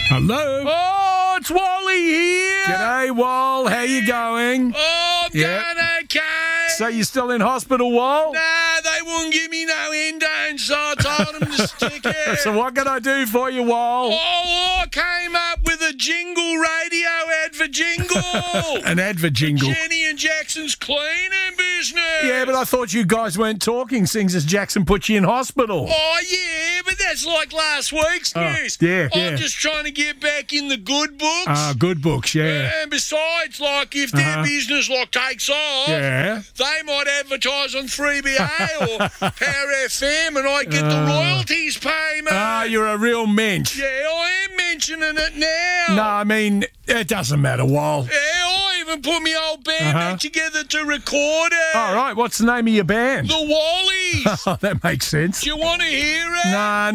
Hello? Oh, it's Wally here. G'day, Wal. How you going? Oh, I'm Yep. going okay. So you still in hospital, Wal? Nah, they wouldn't give me no endone, so I told them to stick it. So what can I do for you, Wal? Oh, I came up with a jingle radio ad for Jingle. An advert jingle. Jenny and Jackson's cleaning business. Yeah, but I thought you guys weren't talking, since as Jackson put you in hospital. Oh, yeah, but that's like last week's news. yeah. I'm just trying to get back in the good books. Good books, yeah. And besides, like, if their business, like, takes off, Yeah. they might advertise on 3BA or Power FM and I get the royalties payment. You're a real mensch. Yeah, I am mentioning it now. No, I mean, it doesn't matter, Wal. Yeah, I even put my old band back together to record it. All right, what's the name of your band? The Wallies. Oh, that makes sense. Do you want to hear it? Nah,